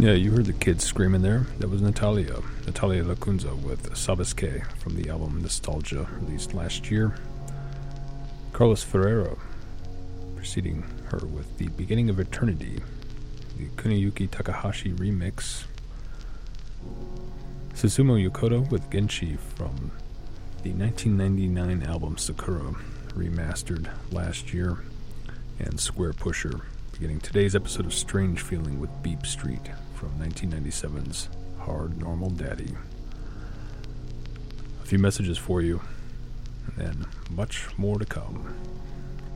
Yeah, you heard the kids screaming there. That was Natalia Lacunza with Sabesque from the album Nostalgia, released last year. Carlos Ferreira preceding her with The Beginning of Eternity, the Kuniyuki Takahashi remix. Susumu Yokota with Genshi from the 1999 album Sakura, remastered last year. And Square Pusher beginning today's episode of Strange Feeling with Beep Street from 1997's Hard Normal Daddy. A few messages for you, and then much more to come.